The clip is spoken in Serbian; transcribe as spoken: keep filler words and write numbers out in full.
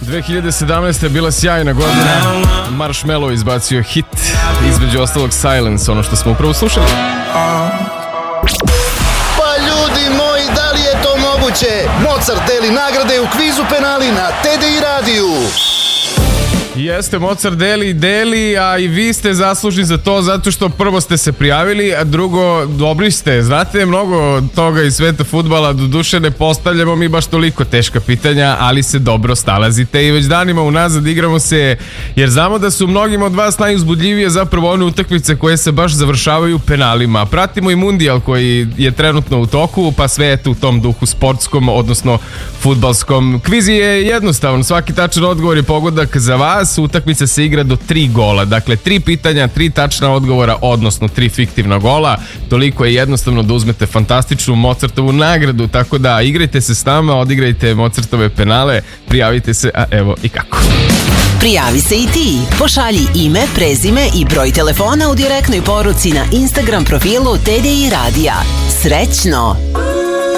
dve hiljade sedamnaeste je bila sjajna godina. Marshmello izbacio hit, između ostalog Silence, ono što smo upravo slušali. Pa ljudi moji, da li je to moguće? Mozart deli nagrade u kvizu penali na T D I radiju. Jeste, Mozart deli, deli, a i vi ste zaslužni za to zato što prvo ste se prijavili, a drugo, dobri ste. Znate mnogo toga iz sveta fudbala, doduše ne postavljamo mi baš toliko teška pitanja, ali se dobro stalazite i već danima unazad igramo se, jer znamo da su mnogim od vas najuzbudljivije zapravo one utakmice koje se baš završavaju penalima. Pratimo i mundijal koji je trenutno u toku, pa sve je tu u tom duhu sportskom, odnosno fudbalskom. Kviz je jednostavan, svaki tačan odgovor je pogodak za vas. Utakmica se igra do tri gola, dakle tri pitanja, tri tačna odgovora, odnosno tri fiktivna gola. Toliko je jednostavno da uzmete fantastičnu Mozartovu nagradu, tako da igrajte se s nama, odigrajte Mozartove penale, prijavite se, a evo i kako. Prijavi se i ti, pošalji ime, prezime i broj telefona u direktnoj poruci na Instagram profilu T D I Radija. Srećno!